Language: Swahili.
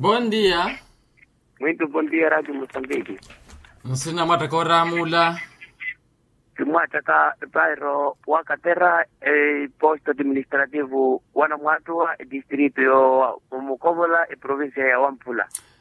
Bom dia. Muito bom dia, Rádio Moçambique. Nsina matakora mula. Tumwataka bairro Wakaterra, posto administrativo Wanamwatua, distrito yo Mukobola, província ya Wampula.